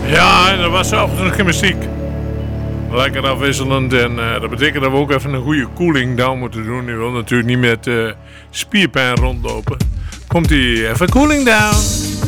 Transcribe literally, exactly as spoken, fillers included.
Ja, en dat was zelfs nog gymnastiek. Lekker afwisselend en uh, dat betekent dat we ook even een goede cooling down moeten doen. Je wil natuurlijk niet met uh, spierpijn rondlopen. Komt ie even cooling down.